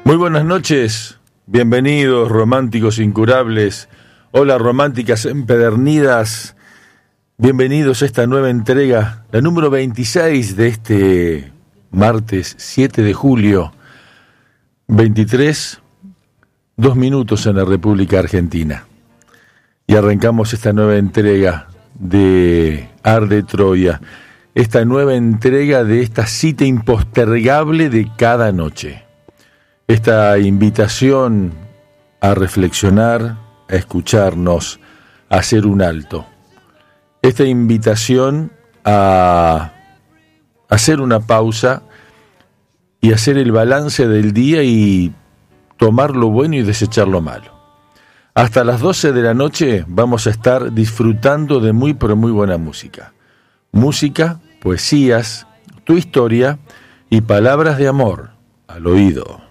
Muy buenas noches, bienvenidos románticos incurables, hola románticas empedernidas, bienvenidos a esta nueva entrega, la número 26 de este martes 7 de julio, 23, 2 minutos en la República Argentina. Y arrancamos esta nueva entrega de Arde Troya, esta nueva entrega de esta cita impostergable de cada noche. Esta invitación a reflexionar, a escucharnos, a hacer un alto. Esta invitación a hacer una pausa y hacer el balance del día y tomar lo bueno y desechar lo malo. Hasta las 12 de la noche vamos a estar disfrutando de muy pero muy buena música. Música, poesías, tu historia y palabras de amor al oído.